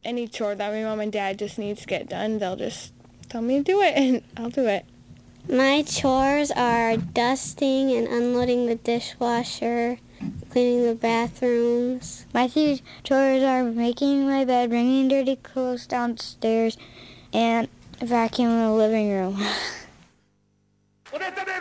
any chore that my mom and dad just needs to get done, they'll just tell me to do it, and I'll do it. My chores are dusting and unloading the dishwasher, cleaning the bathrooms. My 3 chores are making my bed, bringing dirty clothes downstairs, and vacuuming the living room.